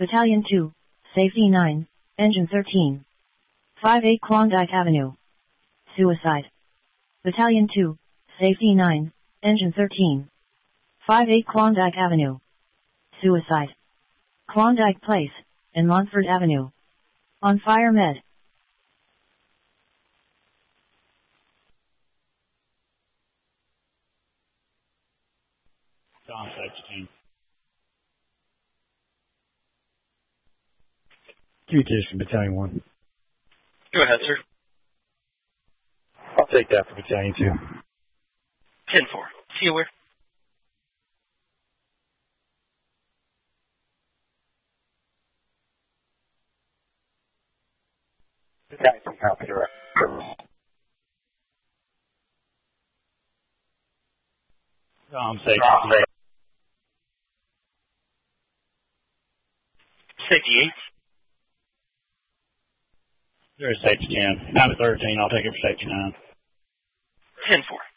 Battalion 2, Safety 9, Engine 13. 5-8 Klondike Avenue. Suicide. Battalion 2, Safety 9, Engine 13. 5-8 Klondike Avenue. Suicide. Klondike Place, and Montford Avenue. On fire med. Tom, safety team. Communication, Battalion 1. Go ahead, sir. I'll take that for Battalion 2. 10-4. See you where? Battalion 2, copy direct. Tom, safety team. Safety 8. There's safety 10. I'm at 13. I'll take it for safety 9. 10-4.